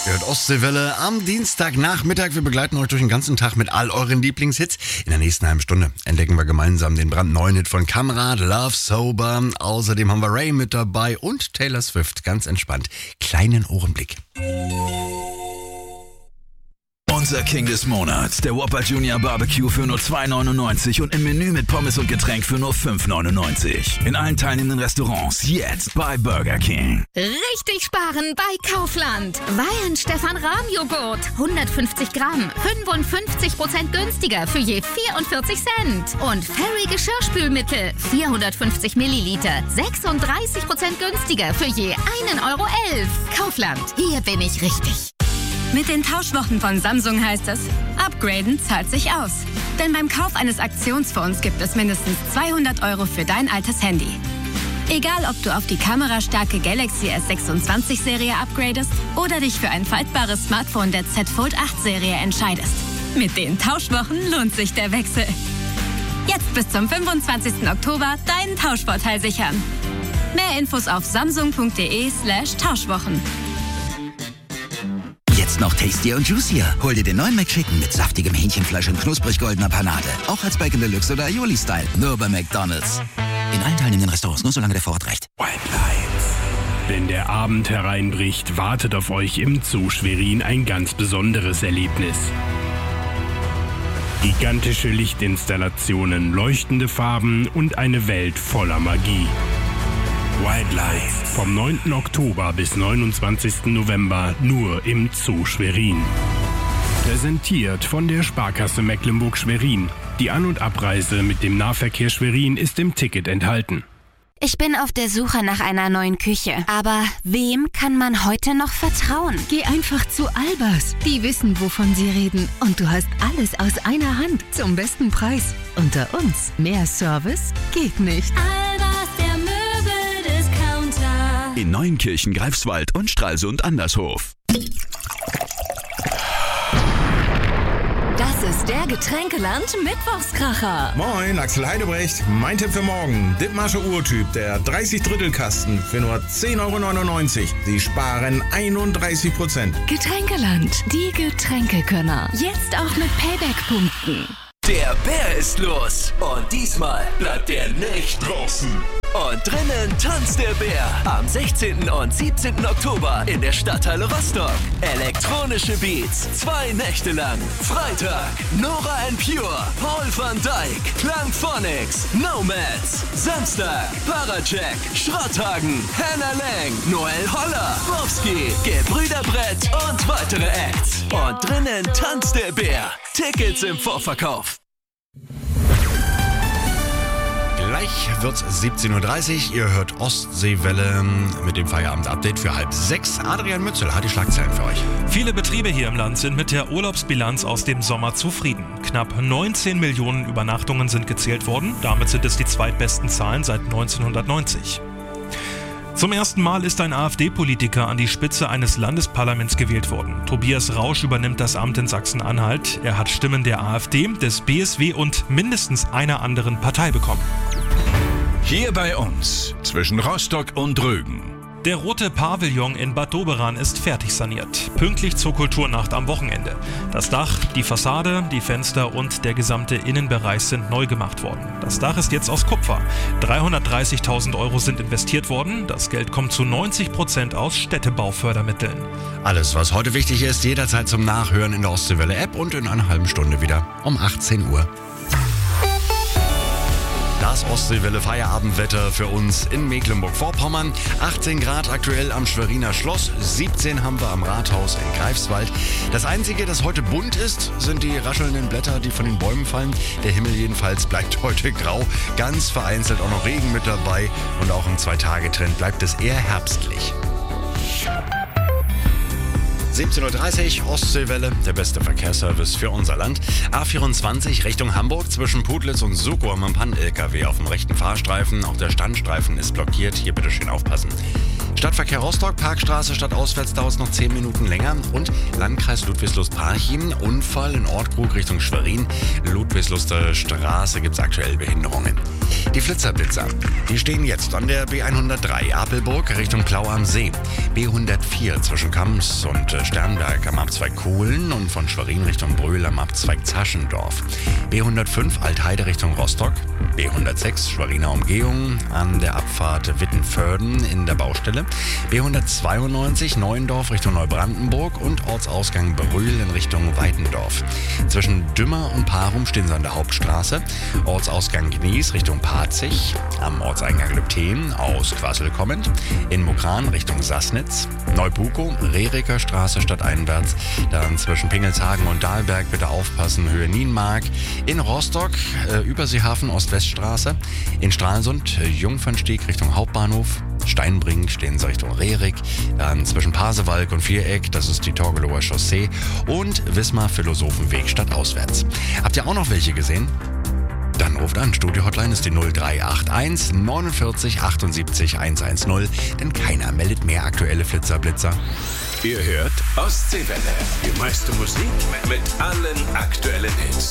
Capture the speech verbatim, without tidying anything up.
Ihr hört Ostseewelle am Dienstagnachmittag. Wir begleiten euch durch den ganzen Tag mit all euren Lieblingshits. In der nächsten halben Stunde entdecken wir gemeinsam den brandneuen Hit von Kamrat, Love Sober. Außerdem haben wir Ray mit dabei und Taylor Swift. Ganz entspannt. Kleinen Ohrenblick. Unser King des Monats, der Whopper Junior Barbecue für nur zwei neunundneunzig und im Menü mit Pommes und Getränk für nur fünf neunundneunzig. In allen teilnehmenden Restaurants jetzt bei Burger King. Richtig sparen bei Kaufland. Weihend Stefan Rahm Joghurt, hundertfünfzig Gramm, fünfundfünfzig Prozent günstiger für je vierundvierzig Cent. Und Fairy Geschirrspülmittel, vierhundertfünfzig Milliliter, sechsunddreißig Prozent günstiger für je einen Euro elf. Kaufland, hier bin ich richtig. Mit den Tauschwochen von Samsung heißt es, upgraden zahlt sich aus. Denn beim Kauf eines Aktionsfonds gibt es mindestens zweihundert Euro für dein altes Handy. Egal, ob du auf die kamerastarke Galaxy S sechsundzwanzig Serie upgradest oder dich für ein faltbares Smartphone der Z Fold acht Serie entscheidest. Mit den Tauschwochen lohnt sich der Wechsel. Jetzt bis zum fünfundzwanzigsten Oktober deinen Tauschvorteil sichern. Mehr Infos auf samsung.de slash Tauschwochen. Jetzt noch tastier und juicier. Hol dir den neuen McChicken mit saftigem Hähnchenfleisch und knusprig goldener Panade. Auch als Bacon Deluxe oder Aioli-Style. Nur bei McDonald's. In allen teilnehmenden Restaurants, nur solange der Vorrat reicht. Wenn der Abend hereinbricht, wartet auf euch im Zoo Schwerin ein ganz besonderes Erlebnis. Gigantische Lichtinstallationen, leuchtende Farben und eine Welt voller Magie. Wildlife. Vom neunten Oktober bis neunundzwanzigsten November nur im Zoo Schwerin. Präsentiert von der Sparkasse Mecklenburg-Schwerin. Die An- und Abreise mit dem Nahverkehr Schwerin ist im Ticket enthalten. Ich bin auf der Suche nach einer neuen Küche. Aber wem kann man heute noch vertrauen? Geh einfach zu Albers. Die wissen, wovon sie reden. Und du hast alles aus einer Hand zum besten Preis. Unter uns. Mehr Service geht nicht. Albers, der Möbel-Discounter. In Neuenkirchen, Greifswald und Stralsund Andershof. Das ist der Getränkeland Mittwochskracher. Moin, Axel Heidebrecht. Mein Tipp für morgen. Dithmarsche Urtyp, der dreißig Drittel Kasten für nur zehn Euro neunundneunzig. Sie sparen einunddreißig Prozent. Getränkeland. Die Getränkekönner. Jetzt auch mit Payback-Punkten. Der Bär ist los und diesmal bleibt er nicht draußen. Und drinnen tanzt der Bär am sechzehnten und siebzehnten Oktober in der Stadthalle Rostock. Elektronische Beats, zwei Nächte lang. Freitag, Nora and Pure, Paul van Dyk, Klangphonics, Nomads. Samstag, Parajack, Schrotthagen, Hannah Lang, Noel Holler, Wowski, Gebrüder Brett und weitere Acts. Und drinnen tanzt der Bär. Tickets im Vorverkauf. Gleich wird's siebzehn Uhr dreißig. Ihr hört Ostseewelle mit dem Feierabend-Update für halb sechs. Adrian Mützel hat die Schlagzeilen für euch. Viele Betriebe hier im Land sind mit der Urlaubsbilanz aus dem Sommer zufrieden. Knapp neunzehn Millionen Übernachtungen sind gezählt worden. Damit sind es die zweitbesten Zahlen seit neunzehnhundertneunzig. Zum ersten Mal ist ein AfD-Politiker an die Spitze eines Landesparlaments gewählt worden. Tobias Rausch übernimmt das Amt in Sachsen-Anhalt. Er hat Stimmen der AfD, des B S W und mindestens einer anderen Partei bekommen. Hier bei uns, zwischen Rostock und Rügen. Der Rote Pavillon in Bad Doberan ist fertig saniert. Pünktlich zur Kulturnacht am Wochenende. Das Dach, die Fassade, die Fenster und der gesamte Innenbereich sind neu gemacht worden. Das Dach ist jetzt aus Kupfer. dreihundertdreißigtausend Euro sind investiert worden. Das Geld kommt zu neunzig Prozent aus Städtebaufördermitteln. Alles, was heute wichtig ist, jederzeit zum Nachhören in der Ostseewelle-App und in einer halben Stunde wieder um achtzehn Uhr. Das Ostseewelle-Feierabendwetter für uns in Mecklenburg-Vorpommern. achtzehn Grad aktuell am Schweriner Schloss, siebzehn haben wir am Rathaus in Greifswald. Das Einzige, das heute bunt ist, sind die raschelnden Blätter, die von den Bäumen fallen. Der Himmel jedenfalls bleibt heute grau, ganz vereinzelt auch noch Regen mit dabei. Und auch im Zwei-Tage-Trend bleibt es eher herbstlich. siebzehn Uhr dreißig, Ostseewelle, der beste Verkehrsservice für unser Land. A vierundzwanzig Richtung Hamburg, zwischen Putlitz und Suko am Pan-L K W auf dem rechten Fahrstreifen. Auch der Standstreifen ist blockiert, hier bitte schön aufpassen. Stadtverkehr Rostock, Parkstraße stadtauswärts dauert es noch zehn Minuten länger. Und Landkreis Ludwigslust-Parchim, Unfall in Ortkrug Richtung Schwerin. Ludwigsluster Straße gibt es aktuell Behinderungen. Die Flitzerblitzer, die stehen jetzt an der B hundertdrei Apelburg Richtung Plau am See. B hundertvier zwischen Kams und Sternberg am Abzweig Kohlen und von Schwerin Richtung Brühl am Abzweig Zaschendorf. B hundertfünf Altheide Richtung Rostock. B hundertsechs Schweriner Umgehung an der Abfahrt Wittenförden in der Baustelle. B hundertzweiundneunzig Neuendorf Richtung Neubrandenburg und Ortsausgang Brühl in Richtung Weitendorf. Zwischen Dümmer und Parum stehen sie an der Hauptstraße. Ortsausgang Gnies Richtung Parzig. Am Ortseingang Lübten aus Quassel kommend. In Mukran Richtung Sassnitz. Neubukow, Rehricker Straße stadteinwärts. Dann zwischen Pingelshagen und Dahlberg bitte aufpassen, Höhe Nienmark. In Rostock, äh, Überseehafen Ost-West-Straße. In Stralsund, äh, Jungfernstieg Richtung Hauptbahnhof. Steinbrink stehen sie Richtung Rehrig. Dann zwischen Pasewalk und Viereck, das ist die Torgelower Chaussee. Und Wismar Philosophenweg stadtauswärts. Habt ihr auch noch welche gesehen? Dann ruft an. Studio-Hotline ist die null drei acht eins neunundvierzig achtundsiebzig hundertzehn, denn keiner meldet mehr aktuelle Flitzerblitzer. Ihr hört Ostseewelle. Die meiste Musik mit allen aktuellen Hits.